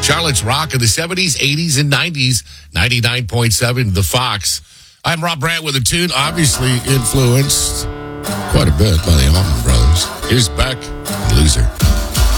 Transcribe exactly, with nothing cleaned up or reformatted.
Charlotte's Rock in the seventies, eighties, and nineties. ninety-nine point seven The Fox. I'm Rob Brandt with a tune obviously influenced quite a bit by the Allman Brothers. Here's Beck, Loser.